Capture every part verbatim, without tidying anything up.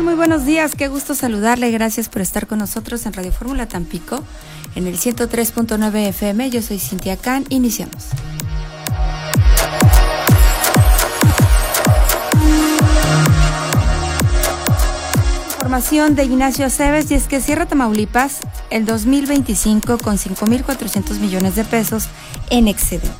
Muy buenos días, qué gusto saludarle, gracias por estar con nosotros en Radio Fórmula Tampico, en el ciento tres punto nueve F M. Yo soy Cintia Can, iniciamos. Información de Ignacio Aceves, y es que cierra Tamaulipas el dos mil veinticinco con cinco mil cuatrocientos millones de pesos en excedente.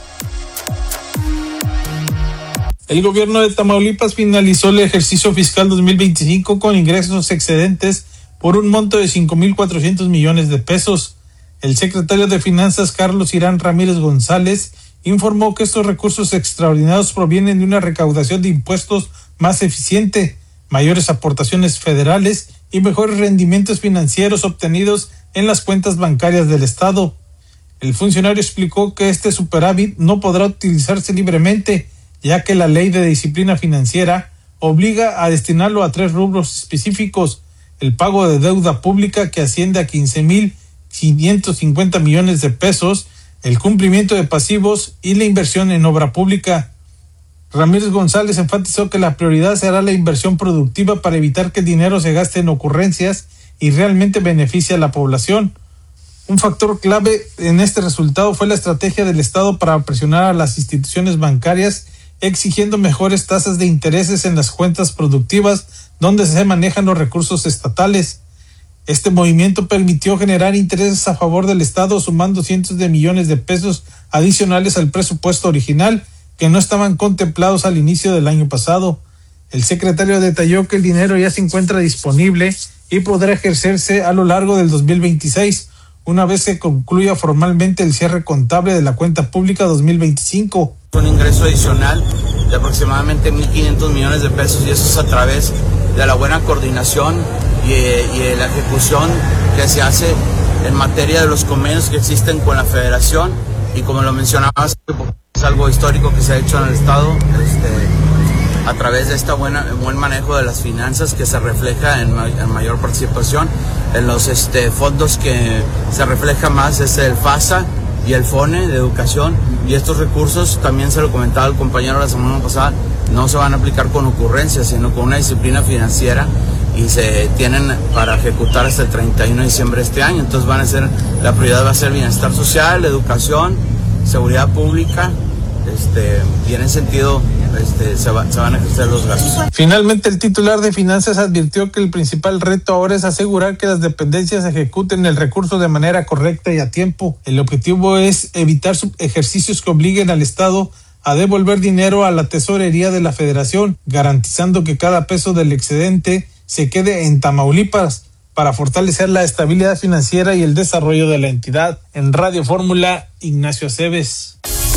El gobierno de Tamaulipas finalizó el ejercicio fiscal dos mil veinticinco con ingresos excedentes por un monto de cinco mil cuatrocientos millones de pesos. El secretario de Finanzas, Carlos Irán Ramírez González, informó que estos recursos extraordinarios provienen de una recaudación de impuestos más eficiente, mayores aportaciones federales y mejores rendimientos financieros obtenidos en las cuentas bancarias del Estado. El funcionario explicó que este superávit no podrá utilizarse libremente, ya que la Ley de Disciplina Financiera obliga a destinarlo a tres rubros específicos: el pago de deuda pública, que asciende a quince mil quinientos cincuenta millones de pesos, el cumplimiento de pasivos y la inversión en obra pública. Ramírez González enfatizó que la prioridad será la inversión productiva para evitar que el dinero se gaste en ocurrencias y realmente beneficie a la población. Un factor clave en este resultado fue la estrategia del Estado para presionar a las instituciones bancarias, exigiendo mejores tasas de intereses en las cuentas productivas donde se manejan los recursos estatales. Este movimiento permitió generar intereses a favor del Estado, sumando cientos de millones de pesos adicionales al presupuesto original, que no estaban contemplados al inicio del año pasado. El secretario detalló que el dinero ya se encuentra disponible y podrá ejercerse a lo largo del dos mil veintiséis, una vez que concluya formalmente el cierre contable de la cuenta pública dos mil veinticinco. Un ingreso adicional de aproximadamente mil quinientos millones de pesos, y eso es a través de la buena coordinación y, y de la ejecución que se hace en materia de los convenios que existen con la Federación, y como lo mencionabas, es algo histórico que se ha hecho en el Estado, este, a través de este buen manejo de las finanzas, que se refleja en, en mayor participación en los este, fondos. Que se refleja más es el FASA y el FONE de educación, y estos recursos, también se lo comentaba el compañero la semana pasada, no se van a aplicar con ocurrencias, sino con una disciplina financiera, y se tienen para ejecutar hasta el treinta y uno de diciembre de este año. Entonces van a ser, la prioridad va a ser bienestar social, educación, seguridad pública, este, y en ese sentido este, se, va, se van a ejercer los gastos. Finalmente, el titular de Finanzas advirtió que el principal reto ahora es asegurar que las dependencias ejecuten el recurso de manera correcta y a tiempo. El objetivo es evitar ejercicios que obliguen al Estado a devolver dinero a la tesorería de la Federación, garantizando que cada peso del excedente se quede en Tamaulipas para fortalecer la estabilidad financiera y el desarrollo de la entidad. En Radio Fórmula, Ignacio Aceves.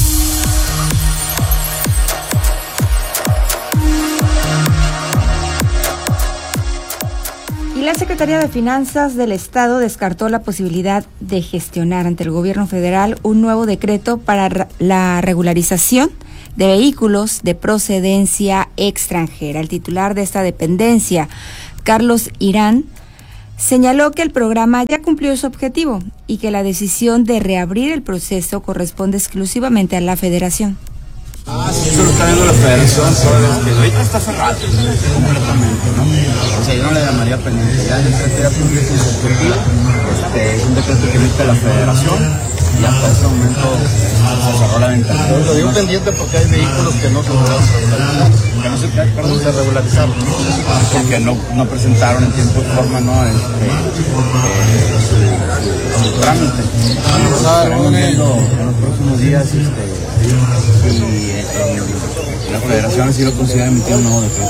Y la Secretaría de Finanzas del Estado descartó la posibilidad de gestionar ante el gobierno federal un nuevo decreto para la regularización de vehículos de procedencia extranjera. El titular de esta dependencia, Carlos Irán, señaló que el programa ya cumplió su objetivo y que la decisión de reabrir el proceso corresponde exclusivamente a la Federación. Ah, sí, eso lo está viendo la Federación, que ahorita está cerrado completamente, ¿no? O sea, yo no le llamaría pendiente, ya el decreto ya cumplió su objetivo, este, es un decreto que emite la Federación, y hasta este momento se cerró la ventana. Lo digo pendiente porque hay vehículos que no se regularizaron, que no se, perdón, se regularizaron, porque no, no presentaron en tiempo y forma, ¿no? Este, eh, su, su trámite. Estaremos viendo en los próximos días, este, y eh, eh, la Federación así lo considera emitir un nuevo decreto.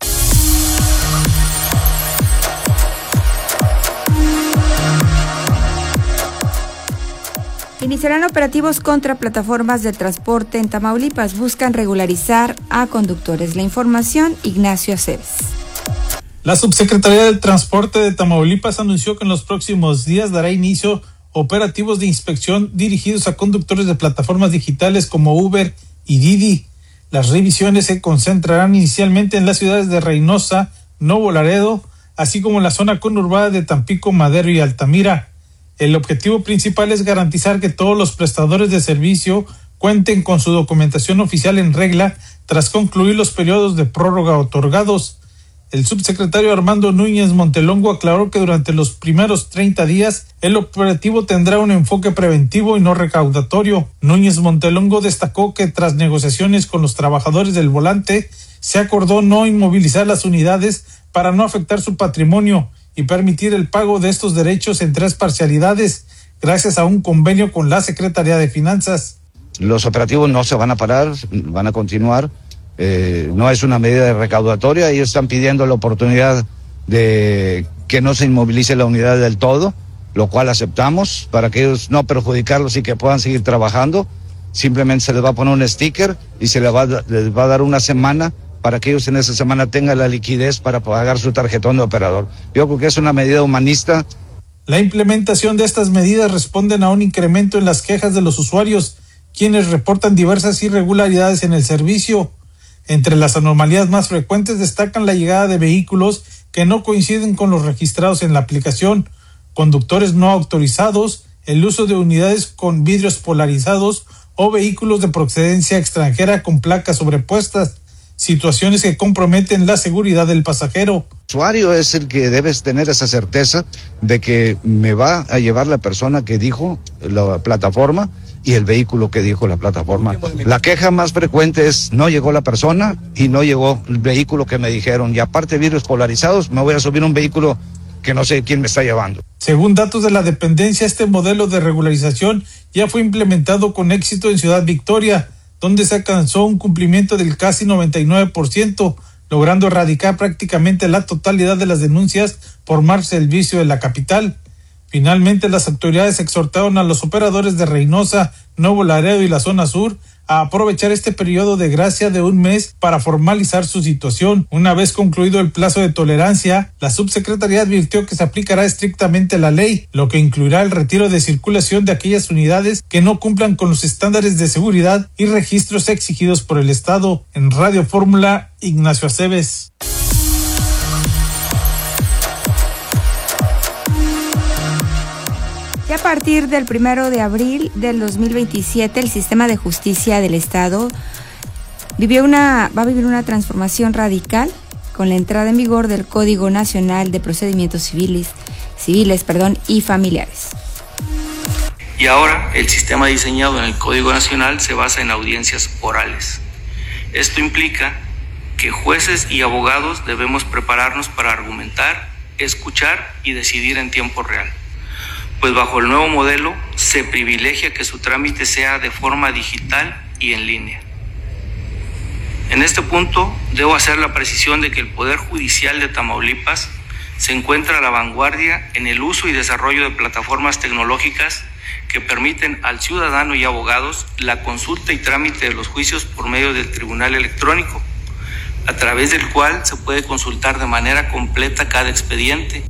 Iniciarán operativos contra plataformas de transporte en Tamaulipas. Buscan regularizar a conductores. La información, Ignacio Aceves. La Subsecretaría del Transporte de Tamaulipas anunció que en los próximos días dará inicio operativos de inspección dirigidos a conductores de plataformas digitales como Uber y Didi. Las revisiones se concentrarán inicialmente en las ciudades de Reynosa, Nuevo Laredo, así como en la zona conurbada de Tampico, Madero y Altamira. El objetivo principal es garantizar que todos los prestadores de servicio cuenten con su documentación oficial en regla tras concluir los periodos de prórroga otorgados. El subsecretario Armando Núñez Montelongo aclaró que durante los primeros treinta días el operativo tendrá un enfoque preventivo y no recaudatorio. Núñez Montelongo destacó que tras negociaciones con los trabajadores del volante se acordó no inmovilizar las unidades para no afectar su patrimonio y permitir el pago de estos derechos en tres parcialidades, gracias a un convenio con la Secretaría de Finanzas. Los operativos no se van a parar, van a continuar. Eh, no es una medida recaudatoria, ellos están pidiendo la oportunidad de que no se inmovilice la unidad del todo, lo cual aceptamos para que ellos no perjudicarlos y que puedan seguir trabajando. Simplemente se les va a poner un sticker y se les va, les va a dar una semana para que ellos en esa semana tengan la liquidez para pagar su tarjetón de operador. Yo creo que es una medida humanista. La implementación de estas medidas responden a un incremento en las quejas de los usuarios, quienes reportan diversas irregularidades en el servicio. Entre las anomalías más frecuentes destacan la llegada de vehículos que no coinciden con los registrados en la aplicación, conductores no autorizados, el uso de unidades con vidrios polarizados o vehículos de procedencia extranjera con placas sobrepuestas, situaciones que comprometen la seguridad del pasajero. El usuario es el que debes tener esa certeza de que me va a llevar la persona que dijo la plataforma y el vehículo que dijo la plataforma. La queja más frecuente es no llegó la persona y no llegó el vehículo que me dijeron, y aparte vidrios polarizados, me voy a subir un vehículo que no sé quién me está llevando. Según datos de la dependencia, este modelo de regularización ya fue implementado con éxito en Ciudad Victoria, donde se alcanzó un cumplimiento del casi noventa y nueve por ciento, logrando erradicar prácticamente la totalidad de las denuncias por mal servicio de la capital. Finalmente, las autoridades exhortaron a los operadores de Reynosa, Nuevo Laredo y la zona sur a aprovechar este periodo de gracia de un mes para formalizar su situación. Una vez concluido el plazo de tolerancia, la subsecretaría advirtió que se aplicará estrictamente la ley, lo que incluirá el retiro de circulación de aquellas unidades que no cumplan con los estándares de seguridad y registros exigidos por el Estado. En Radio Fórmula, Ignacio Aceves. Y a partir del primero de abril del dos mil veintisiete, el sistema de justicia del Estado vivió una, va a vivir una transformación radical con la entrada en vigor del Código Nacional de Procedimientos Civiles, civiles, perdón, y Familiares. Y ahora el sistema diseñado en el Código Nacional se basa en audiencias orales. Esto implica que jueces y abogados debemos prepararnos para argumentar, escuchar y decidir en tiempo real. Pues bajo el nuevo modelo se privilegia que su trámite sea de forma digital y en línea. En este punto debo hacer la precisión de que el Poder Judicial de Tamaulipas se encuentra a la vanguardia en el uso y desarrollo de plataformas tecnológicas que permiten al ciudadano y abogados la consulta y trámite de los juicios por medio del Tribunal Electrónico, a través del cual se puede consultar de manera completa cada expediente.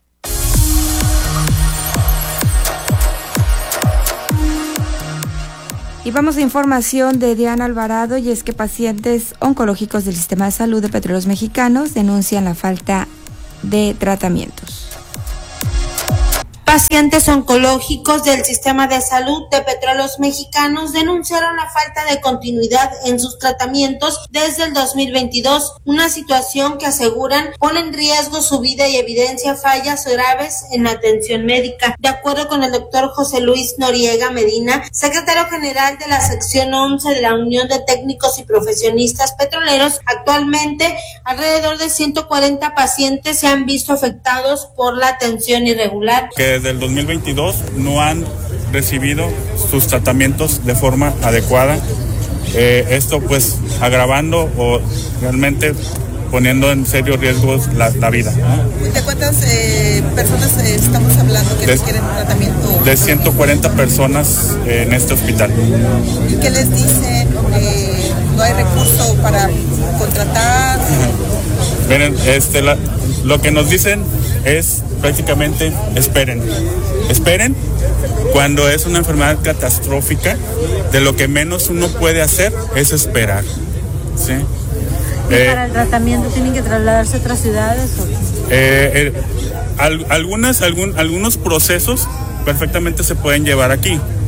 Y vamos a información de Diana Alvarado, y es que pacientes oncológicos del Sistema de Salud de Petróleos Mexicanos denuncian la falta de tratamientos. Pacientes oncológicos del Sistema de Salud de Petróleos Mexicanos denunciaron la falta de continuidad en sus tratamientos desde el dos mil veintidós, una situación que aseguran pone en riesgo su vida y evidencia fallas graves en la atención médica. De acuerdo con el doctor José Luis Noriega Medina, secretario general de la sección once de la Unión de Técnicos y Profesionistas Petroleros, actualmente alrededor de ciento cuarenta pacientes se han visto afectados por la atención irregular. Que desde el dos mil veintidós no han recibido sus tratamientos de forma adecuada, eh, esto pues agravando o realmente poniendo en serio riesgo la, la vida. ¿De cuántas eh, personas eh, estamos hablando que de, quieren tratamiento? De ciento cuarenta personas eh, en este hospital. ¿Y qué les dicen? Eh, ¿No hay recurso para contratar? Uh-huh. Miren, este, la, lo que nos dicen es prácticamente esperen, esperen cuando es una enfermedad catastrófica, de lo que menos uno puede hacer es esperar, ¿sí? ¿Y eh, para el tratamiento tienen que trasladarse a otras ciudades? ¿O? Eh, eh, al, algunas, algún, algunos procesos perfectamente se pueden llevar aquí,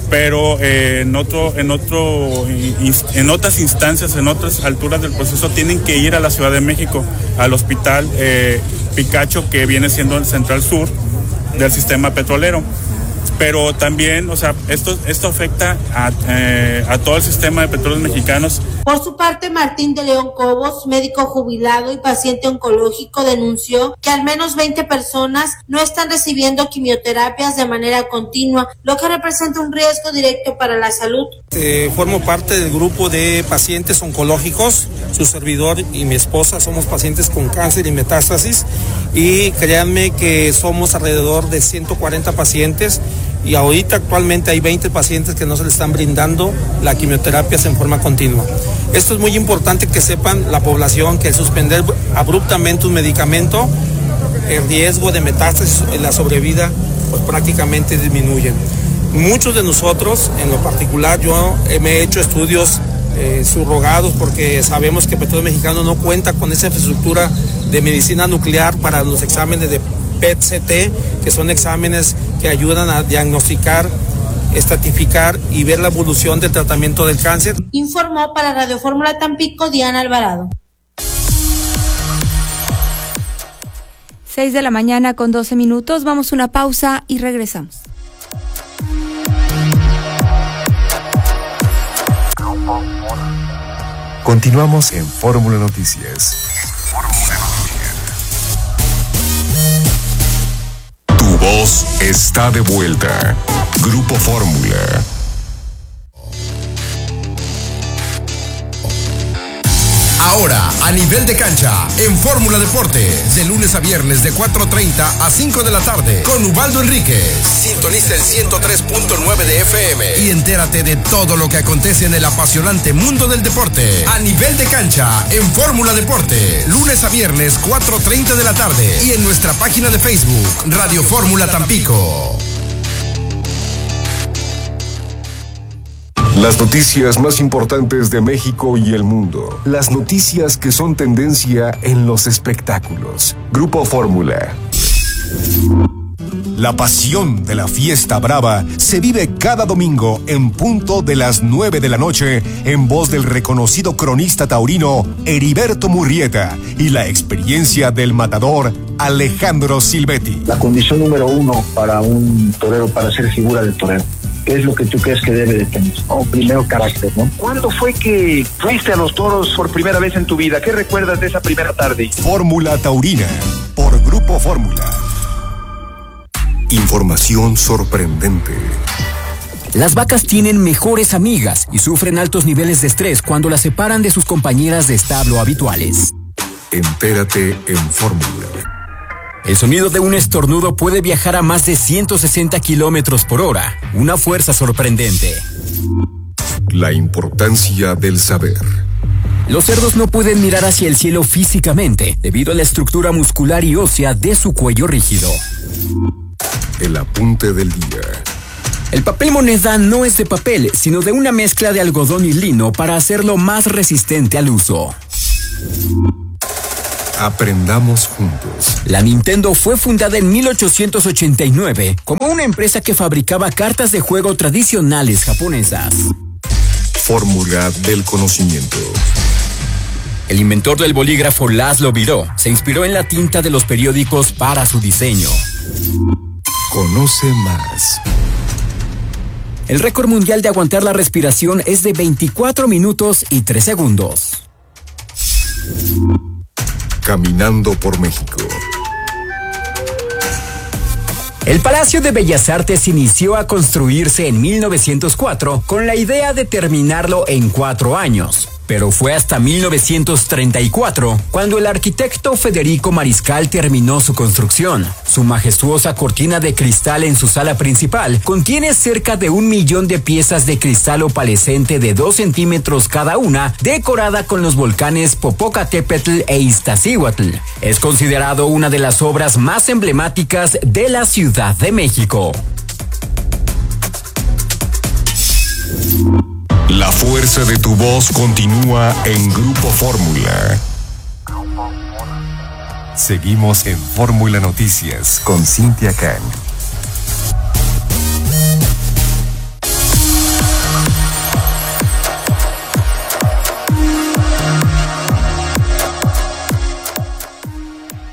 pero eh, en otro, en otro, en otras instancias, en otras alturas del proceso tienen que ir a la Ciudad de México, al hospital eh, Picacho, que viene siendo el central sur del sistema petrolero. Pero también, o sea, esto, esto afecta a, eh, a todo el sistema de petróleos mexicanos. Por su parte, Martín de León Cobos, médico jubilado y paciente oncológico, denunció que al menos veinte personas no están recibiendo quimioterapias de manera continua, lo que representa un riesgo directo para la salud. Eh, formo parte del grupo de pacientes oncológicos, su servidor y mi esposa somos pacientes con cáncer y metástasis, y créanme que somos alrededor de ciento cuarenta pacientes, y ahorita actualmente hay veinte pacientes que no se les están brindando la quimioterapia en forma continua. Esto es muy importante que sepan la población que al suspender abruptamente un medicamento, el riesgo de metástasis en la sobrevida pues prácticamente disminuyen. Muchos de nosotros, en lo particular, yo me he hecho estudios eh, subrogados porque sabemos que Petróleos Mexicanos no cuenta con esa infraestructura de medicina nuclear para los exámenes de P E T C T, que son exámenes que ayudan a diagnosticar, estratificar y ver la evolución del tratamiento del cáncer. Informó para Radio Fórmula Tampico Diana Alvarado. seis de la mañana con doce minutos. Vamos a una pausa y regresamos. Continuamos en Fórmula Noticias. Tu voz está de vuelta. Grupo Fórmula. Ahora, a nivel de cancha, en Fórmula Deportes, de lunes a viernes de cuatro treinta a cinco de la tarde, con Ubaldo Enríquez. Sintoniza el ciento tres punto nueve de F M y entérate de todo lo que acontece en el apasionante mundo del deporte. A nivel de cancha, en Fórmula Deportes, lunes a viernes cuatro treinta de la tarde y en nuestra página de Facebook, Radio Fórmula Tampico. Las noticias más importantes de México y el mundo. Las noticias que son tendencia en los espectáculos. Grupo Fórmula. La pasión de la fiesta brava se vive cada domingo en punto de las nueve de la noche en voz del reconocido cronista taurino Heriberto Murrieta y la experiencia del matador Alejandro Silvetti. La condición número uno para un torero, para ser figura de torero, ¿qué es lo que tú crees que debe de tener? Oh, primero, carácter, ¿no? ¿Cuándo fue que fuiste a los toros por primera vez en tu vida? ¿Qué recuerdas de esa primera tarde? Fórmula Taurina, por Grupo Fórmula. Información sorprendente. Las vacas tienen mejores amigas y sufren altos niveles de estrés cuando las separan de sus compañeras de establo habituales. Entérate en Fórmula. El sonido de un estornudo puede viajar a más de ciento sesenta kilómetros por hora, una fuerza sorprendente. La importancia del saber. Los cerdos no pueden mirar hacia el cielo físicamente, debido a la estructura muscular y ósea de su cuello rígido. El apunte del día. El papel moneda no es de papel, sino de una mezcla de algodón y lino para hacerlo más resistente al uso. Aprendamos juntos. La Nintendo fue fundada en mil ochocientos ochenta y nueve como una empresa que fabricaba cartas de juego tradicionales japonesas. Fórmula del conocimiento. El inventor del bolígrafo Laszlo Biró se inspiró en la tinta de los periódicos para su diseño. Conoce más. El récord mundial de aguantar la respiración es de veinticuatro minutos y tres segundos. Caminando por México. El Palacio de Bellas Artes inició a construirse en mil novecientos cuatro con la idea de terminarlo en cuatro años. Pero fue hasta mil novecientos treinta y cuatro cuando el arquitecto Federico Mariscal terminó su construcción. Su majestuosa cortina de cristal en su sala principal contiene cerca de un millón de piezas de cristal opalescente de dos centímetros cada una, decorada con los volcanes Popocatépetl e Iztaccíhuatl. Es considerado una de las obras más emblemáticas de la Ciudad de México. La fuerza de tu voz continúa en Grupo Fórmula. Seguimos en Fórmula Noticias con Cintia Can.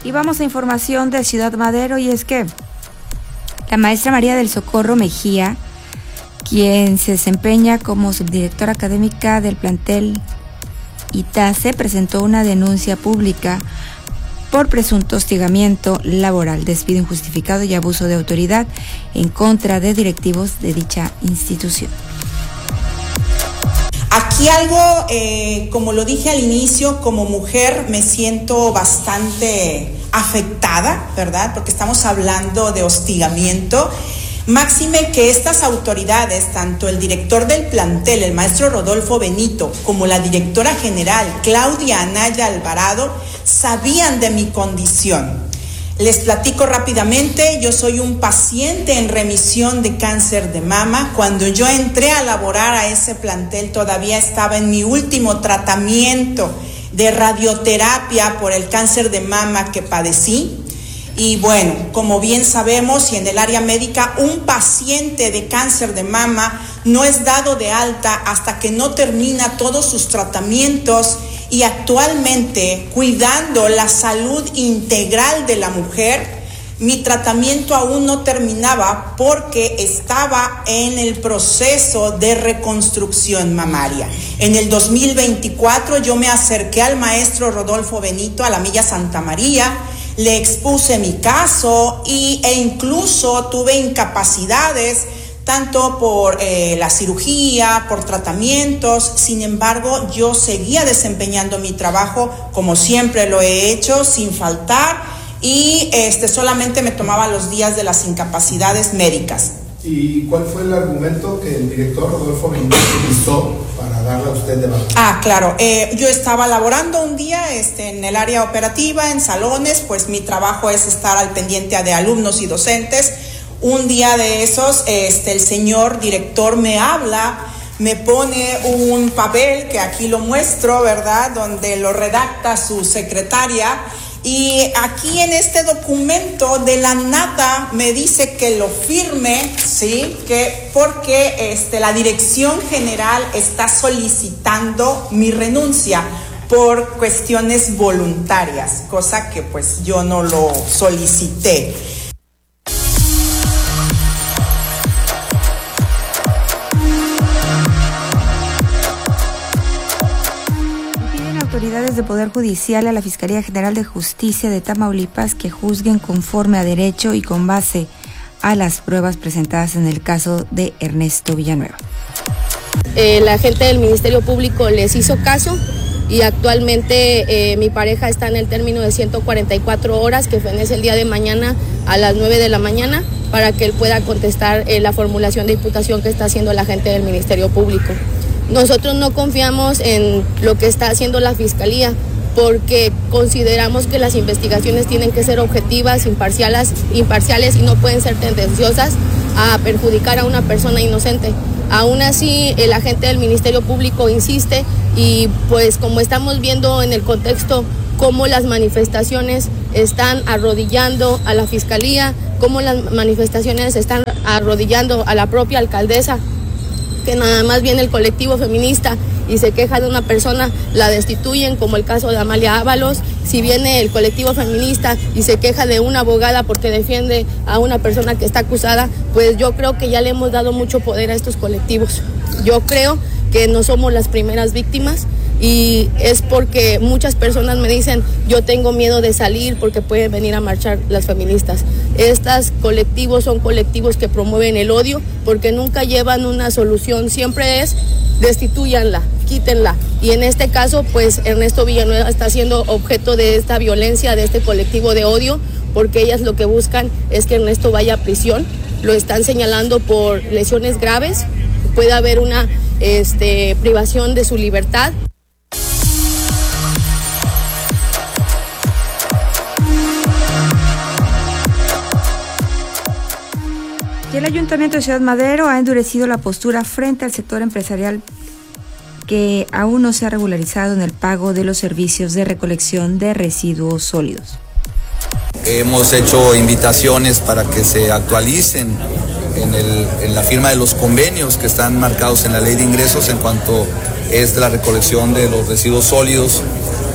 Y vamos a información de Ciudad Madero, y es que la maestra María del Socorro Mejía, quien se desempeña como subdirectora académica del plantel ITACE, presentó una denuncia pública por presunto hostigamiento laboral, despido injustificado y abuso de autoridad en contra de directivos de dicha institución. Aquí algo, eh, como lo dije al inicio, como mujer me siento bastante afectada, ¿verdad? Porque estamos hablando de hostigamiento. Máxime que estas autoridades, tanto el director del plantel, el maestro Rodolfo Benito, como la directora general, Claudia Anaya Alvarado, sabían de mi condición. Les platico rápidamente, yo soy un paciente en remisión de cáncer de mama. Cuando yo entré a laborar a ese plantel, todavía estaba en mi último tratamiento de radioterapia por el cáncer de mama que padecí. Y bueno, como bien sabemos, y en el área médica, un paciente de cáncer de mama no es dado de alta hasta que no termina todos sus tratamientos, y actualmente, cuidando la salud integral de la mujer, mi tratamiento aún no terminaba porque estaba en el proceso de reconstrucción mamaria. En el dos mil veinticuatro yo me acerqué al maestro Rodolfo Benito a la Milla Santa María, le expuse mi caso y, e incluso tuve incapacidades tanto por eh, la cirugía, por tratamientos. Sin embargo, yo seguía desempeñando mi trabajo como siempre lo he hecho, sin faltar, y este, solamente me tomaba los días de las incapacidades médicas. ¿Y cuál fue el argumento que el director Rodolfo Benito utilizó para darle a usted de baja? Ah, claro, eh, yo estaba laborando un día este, en el área operativa, en salones, pues mi trabajo es estar al pendiente de alumnos y docentes. Un día de esos, este, el señor director me habla, me pone un papel, que aquí lo muestro, ¿verdad?, donde lo redacta su secretaria, y aquí en este documento de la nada me dice que lo firme, ¿sí?, que porque este, la dirección general está solicitando mi renuncia por cuestiones voluntarias, cosa que pues yo no lo solicité. Autoridades de Poder Judicial a la Fiscalía General de Justicia de Tamaulipas que juzguen conforme a derecho y con base a las pruebas presentadas en el caso de Ernesto Villanueva. Eh, la gente del Ministerio Público les hizo caso y actualmente eh, mi pareja está en el término de ciento cuarenta y cuatro horas, que fenece el día de mañana a las nueve de la mañana, para que él pueda contestar eh, la formulación de imputación que está haciendo la gente del Ministerio Público. Nosotros no confiamos en lo que está haciendo la Fiscalía porque consideramos que las investigaciones tienen que ser objetivas, imparciales, imparciales y no pueden ser tendenciosas a perjudicar a una persona inocente. Aún así, el agente del Ministerio Público insiste y pues como estamos viendo en el contexto cómo las manifestaciones están arrodillando a la Fiscalía, cómo las manifestaciones están arrodillando a la propia alcaldesa, que nada más viene el colectivo feminista y se queja de una persona, la destituyen, como el caso de Amalia Ábalos. Si viene el colectivo feminista y se queja de una abogada porque defiende a una persona que está acusada, pues yo creo que ya le hemos dado mucho poder a estos colectivos. Yo creo que no somos las primeras víctimas y es porque muchas personas me dicen, yo tengo miedo de salir porque pueden venir a marchar las feministas. Estos colectivos son colectivos que promueven el odio porque nunca llevan una solución, siempre es destituyanla, quítenla. Y en este caso, pues Ernesto Villanueva está siendo objeto de esta violencia, de este colectivo de odio, porque ellas lo que buscan es que Ernesto vaya a prisión. Lo están señalando por lesiones graves, puede haber una este, privación de su libertad. Y el Ayuntamiento de Ciudad Madero ha endurecido la postura frente al sector empresarial que aún no se ha regularizado en el pago de los servicios de recolección de residuos sólidos. Hemos hecho invitaciones para que se actualicen en, el, en la firma de los convenios que están marcados en la Ley de Ingresos en cuanto es de la recolección de los residuos sólidos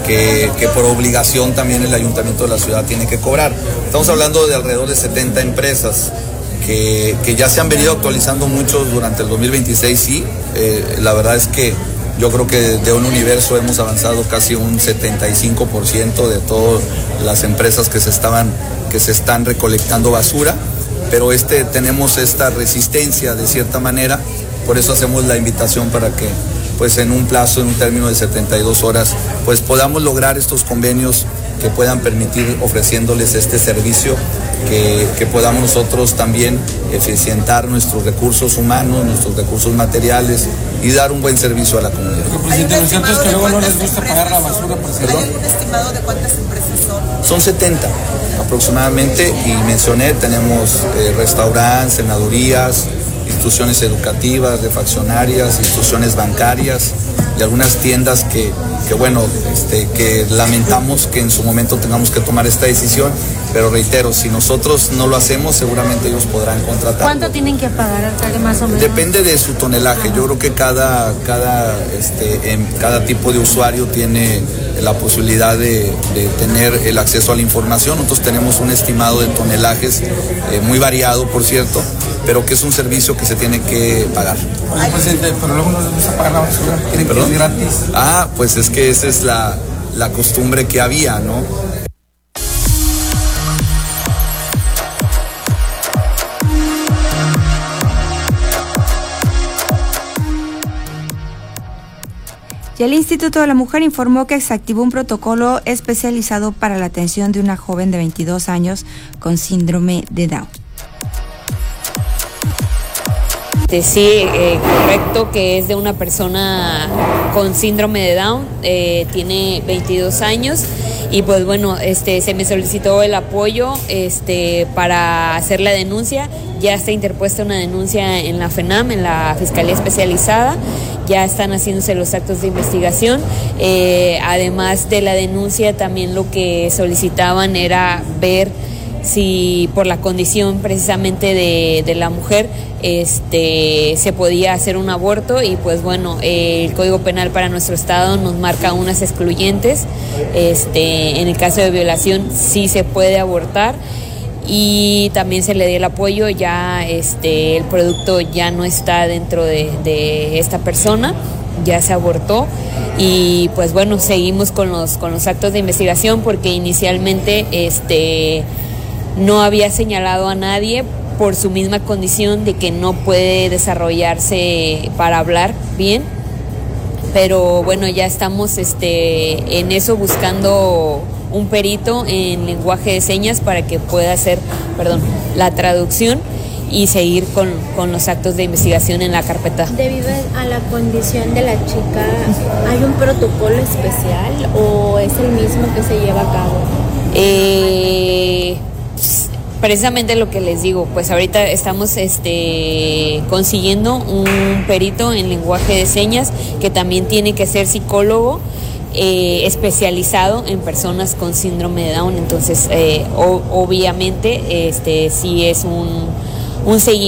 que, que por obligación también el ayuntamiento de la ciudad tiene que cobrar. Estamos hablando de alrededor de setenta empresas que, que ya se han venido actualizando muchos durante el dos mil veintiséis, sí, eh, la verdad es que yo creo que de un universo hemos avanzado casi un setenta y cinco por ciento de todas las empresas que se estaban, que se están recolectando basura, pero este, tenemos esta resistencia de cierta manera, por eso hacemos la invitación para que pues en un plazo, en un término de setenta y dos horas, pues podamos lograr estos convenios que puedan permitir ofreciéndoles este servicio, que, que podamos nosotros también eficientar nuestros recursos humanos, nuestros recursos materiales y dar un buen servicio a la comunidad. Presidente, lo cierto es que luego no les gusta pagar la basura, presidente. ¿Hay algún estimado de cuántas empresas son? Son setenta aproximadamente, y mencioné, tenemos eh, restaurantes, senadurías, instituciones educativas, refaccionarias, instituciones bancarias y algunas tiendas que, que bueno, este, que lamentamos que en su momento tengamos que tomar esta decisión, pero reitero, si nosotros no lo hacemos, seguramente ellos podrán contratar. ¿Cuánto tienen que pagar, alcalde, más o menos? Depende de su tonelaje. Yo creo que cada, cada, este, en cada tipo de usuario tiene la posibilidad de, de tener el acceso a la información. Nosotros tenemos un estimado de tonelajes eh, muy variado, por cierto, pero que es un servicio que se tiene que pagar. Oye, presidente, pero luego no les gusta pagar la basura, quieren que es gratis. Ah, pues es que esa es la, la costumbre que había, ¿no? Y el Instituto de la Mujer informó que se activó un protocolo especializado para la atención de una joven de veintidós años con síndrome de Down. Sí, eh, correcto, que es de una persona con síndrome de Down, eh, tiene veintidós años y pues bueno, este, se me solicitó el apoyo este, para hacer la denuncia. Ya está interpuesta una denuncia en la FENAM, en la Fiscalía Especializada, ya están haciéndose los actos de investigación. Eh, además de la denuncia, también lo que solicitaban era ver si por la condición precisamente de, de la mujer este, se podía hacer un aborto, y pues bueno, eh, el Código Penal para nuestro estado nos marca unas excluyentes. Este, en el caso de violación sí se puede abortar, y también se le dio el apoyo. Ya este, el producto ya no está dentro de, de esta persona, ya se abortó, y pues bueno, seguimos con los, con los actos de investigación, porque inicialmente este no había señalado a nadie por su misma condición de que no puede desarrollarse para hablar bien, pero bueno, ya estamos este, en eso, buscando un perito en lenguaje de señas para que pueda hacer, perdón, la traducción y seguir con, con los actos de investigación en la carpeta. Debido a la condición de la chica, ¿hay un protocolo especial o es el mismo que se lleva a cabo? Eh... Precisamente lo que les digo, pues ahorita estamos este, consiguiendo un perito en lenguaje de señas que también tiene que ser psicólogo eh, especializado en personas con síndrome de Down. Entonces, eh, o, obviamente, este, sí es un, un seguimiento